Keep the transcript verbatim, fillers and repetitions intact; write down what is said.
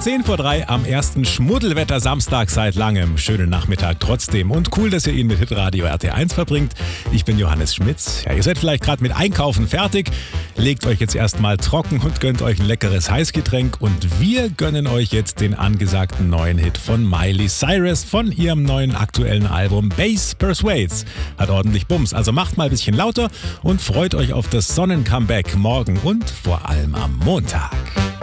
zehn vor drei am ersten Schmuddelwetter-Samstag seit langem. Schönen Nachmittag trotzdem und cool, dass ihr ihn mit Hitradio R T eins verbringt. Ich bin Johannes Schmitz. Ja, ihr seid vielleicht gerade mit Einkaufen fertig. Legt euch jetzt erstmal trocken und gönnt euch ein leckeres Heißgetränk. Und wir gönnen euch jetzt den angesagten neuen Hit von Miley Cyrus von ihrem neuen aktuellen Album Bass Persuades. Hat ordentlich Bums, also macht mal ein bisschen lauter und freut euch auf das Sonnencomeback morgen und vor allem am Montag.